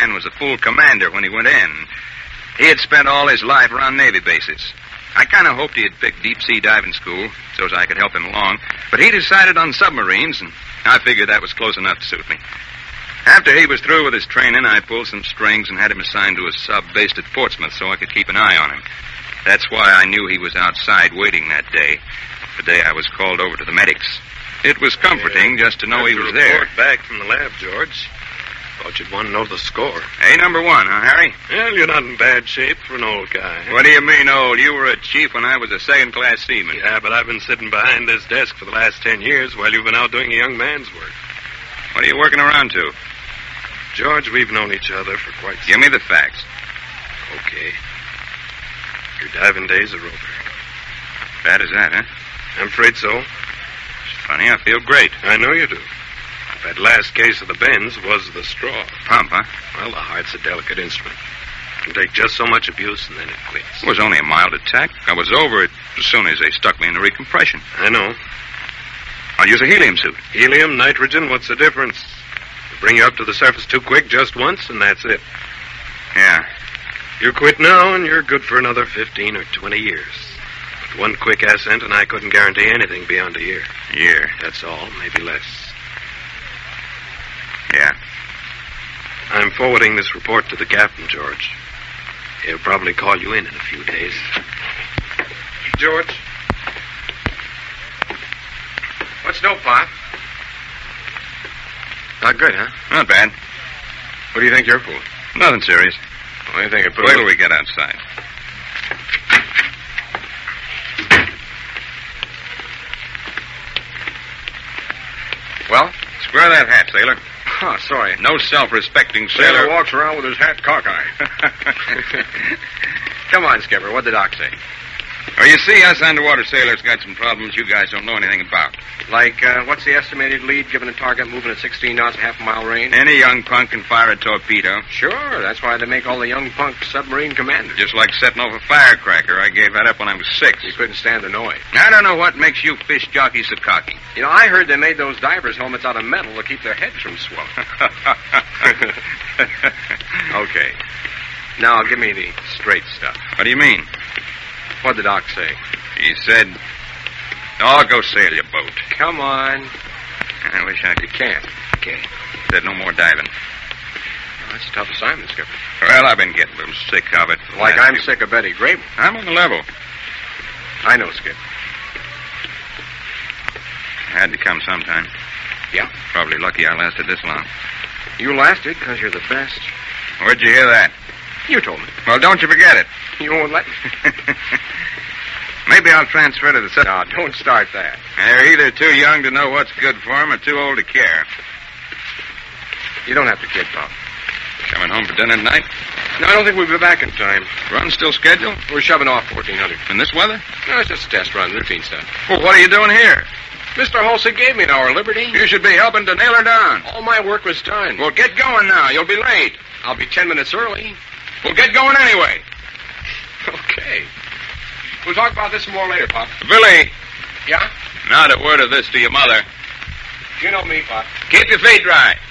man was a full commander when he went in. He had spent all his life around Navy bases. I kind of hoped he had picked deep-sea diving school so as I could help him along, but he decided on submarines, and I figured that was close enough to suit me. After he was through with his training, I pulled some strings and had him assigned to a sub based at Portsmouth so I could keep an eye on him. That's why I knew he was outside waiting that day, the day I was called over to the medics. It was comforting just to know he was there. Report back from the lab, George. Thought you'd want to know the score. Hey, number one, huh, Harry? Well, you're not in bad shape for an old guy. What do you mean, old? You were a chief when I was a second-class seaman. Yeah, but I've been sitting behind this desk for the last 10 years while you've been out doing a young man's work. What are you working around to? George, we've known each other for quite some Give me the facts. Okay. Your diving days are over. Bad as that, huh? I'm afraid so. It's funny, I feel great. I know you do. That last case of the bends was the straw. Pump, huh? Well, the heart's a delicate instrument. It can take just so much abuse and then it quits. It was only a mild attack. I was over it as soon as they stuck me in the recompression. I know. I'll use a helium suit. Helium, nitrogen, what's the difference? You bring you up to the surface too quick just once, and that's it. Yeah. You quit now, and you're good for another 15 or 20 years. With one quick ascent, and I couldn't guarantee anything beyond a year. Year? That's all, maybe less. Yeah. I'm forwarding this report to the captain, George. He'll probably call you in a few days. George? What's dope, Pop? Not good, huh? Not bad. What do you think you're fooling? Nothing serious. Well, you think it Wait till we get outside. Well? Square that hat, sailor. Oh, sorry. No self-respecting sailor walks around with his hat cockeyed. Come on, Skipper. What'd the doc say? Well, you see, us underwater sailors got some problems you guys don't know anything about. Like, what's the estimated lead given a target moving at 16 knots, half-mile range? Any young punk can fire a torpedo. Sure. That's why they make all the young punk submarine commanders. Just like setting off a firecracker. I gave that up when I was 6. You couldn't stand the noise. I don't know what makes you fish jockeys so cocky. You know, I heard they made those divers' helmets out of metal to keep their heads from swelling. Okay. Now, give me the straight stuff. What do you mean? What'd the doc say? He said, "Oh, go sail your boat." Come on. I wish I could. You can't. Okay. Said no more diving. Oh, that's a tough assignment, Skipper. Well, I've been getting a little sick of it. Like I'm sick of Betty Grable. I'm on the level. I know, Skip. Had to come sometime. Yeah? Probably lucky I lasted this long. You lasted because you're the best. Where'd you hear that? You told me. Well, don't you forget it. You won't let me. Maybe I'll transfer to the... No, don't start that. They're either too young to know what's good for them or too old to care. You don't have to kid, Pop. Coming home for dinner tonight? No, I don't think we'll be back in time. Run still scheduled? We're shoving off 1400. In this weather? No, it's just a test run, routine stuff. Well, what are you doing here? Mr. Halsey gave me an hour, Liberty. You should be helping to nail her down. All my work was done. Well, get going now. You'll be late. I'll be 10 minutes early. Well, get going anyway. Okay. We'll talk about this some more later, Pop. Billy. Yeah? Not a word of this to your mother. You know me, Pop. Keep your feet dry.